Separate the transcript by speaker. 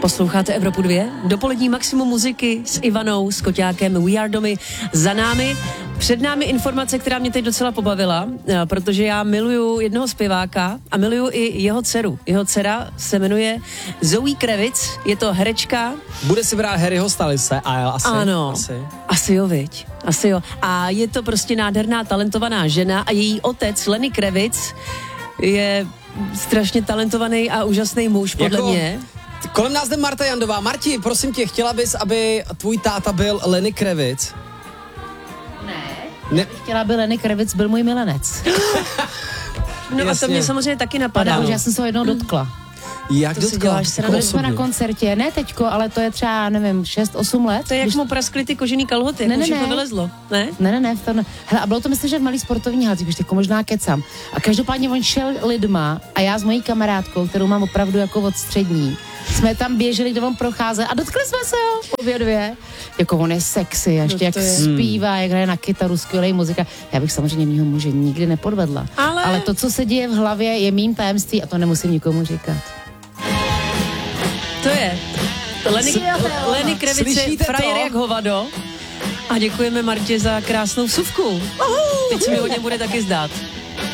Speaker 1: Posloucháte Evropu 2? Dopolední maximum muziky s Ivanou, s Koťákem, We Are Domy za námi. Před námi informace, která mě teď docela pobavila, protože já miluju jednoho zpěváka a miluju i jeho dceru. Jeho dcera se jmenuje Zoe Kravitz, je to herečka.
Speaker 2: Bude si brát Harryho Stylise a asi.
Speaker 1: Ano, asi jo, viď. Asi jo. A je to prostě nádherná, talentovaná žena a její otec Lenny Kravitz je strašně talentovaný a úžasný muž, podle mě.
Speaker 2: Kolem nás jde Marta Jandová. Marti, prosím tě, chtěla bys, aby tvůj táta byl Lenny Kravitz?
Speaker 3: Ne. Chtěla, aby Lenny Kravitz byl můj milenec.
Speaker 1: No jasně. A to mě samozřejmě taky napadá.
Speaker 3: Protože já jsem se ho jednou dotkla.
Speaker 2: Jak dotkla?
Speaker 3: Byli jsme na koncertě, ne teďko, ale to je třeba, nevím, 6-8 let.
Speaker 1: To je jak mu praskly ty kožený kalhoty, jak všechno vylezlo, ne?
Speaker 3: Ne, hele, a bylo to, myslím, že v malý sportovní hale, už teďko možná kecám. A každopádně on šel lidma a já s mojí kamarádkou, kterou mám opravdu jako od střední, jsme tam běželi, kde on procházel a dotkli jsme se ho, obě dvě. Jako on je sexy, a ještě jak zpívá, jak hraje na kytaru, skvělej muzika. Já bych samozřejmě mýho muže nikdy nepodvedla. Ale to, co se děje v hlavě, je mým tajemství a to nemusím nikomu říkat.
Speaker 1: To je Lenny Kravitz je frajer jak hovado. A děkujeme Martě za krásnou vsuvku. Teď se mi o něm bude taky zdát.